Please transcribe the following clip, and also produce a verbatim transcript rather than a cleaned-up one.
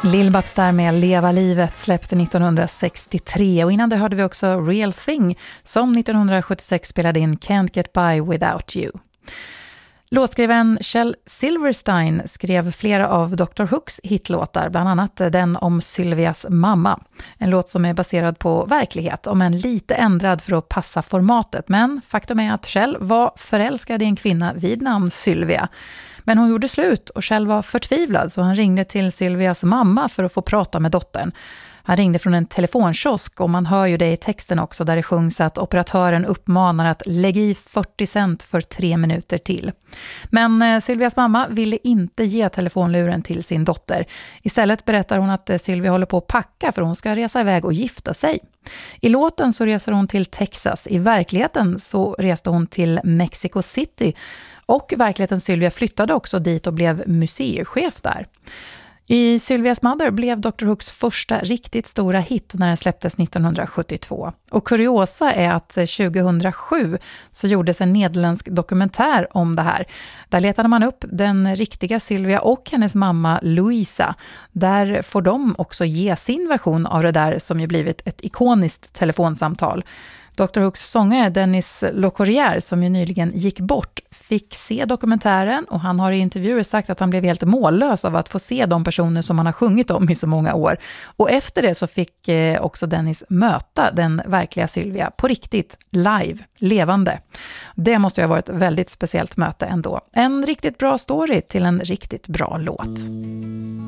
Lill-Babs där med Leva livet släppte nittonhundrasextiotre och innan det hörde vi också Real Thing som nittonhundrasjuttiosex spelade in Can't Get By Without You. Låtskrivaren Shel Silverstein skrev flera av doktor Hooks hitlåtar, bland annat den om Sylvias mamma. En låt som är baserad på verklighet, om en lite ändrad för att passa formatet. Men faktum är att Shel var förälskad i en kvinna vid namn Sylvia. Men hon gjorde slut och Shel var förtvivlad så han ringde till Sylvias mamma för att få prata med dottern. Han ringde från en telefonkiosk och man hör ju det i texten också där det sjungs att operatören uppmanar att lägga i fyrtio cent för tre minuter till. Men eh, Sylvias mamma ville inte ge telefonluren till sin dotter. Istället berättar hon att eh, Sylvia håller på att packa för hon ska resa iväg och gifta sig. I låten så reser hon till Texas. I verkligheten så reste hon till Mexico City. Och verkligheten Sylvia flyttade också dit och blev museichef där. I Sylvias Mother blev doktor Hooks första riktigt stora hit när den släpptes nittonhundrasjuttiotvå. Och kuriosa är att tjugohundrasju så gjordes en nederländsk dokumentär om det här. Där letade man upp den riktiga Sylvia och hennes mamma Louisa. Där får de också ge sin version av det där som ju blivit ett ikoniskt telefonsamtal. doktor Hooks sångare Dennis Locorriere, som ju nyligen gick bort, fick se dokumentären och han har i intervjuer sagt att han blev helt mållös av att få se de personer som han har sjungit om i så många år. Och efter det så fick eh, också Dennis möta den verkliga Sylvia på riktigt, live, levande. Det måste ju ha varit ett väldigt speciellt möte ändå. En riktigt bra story till en riktigt bra låt.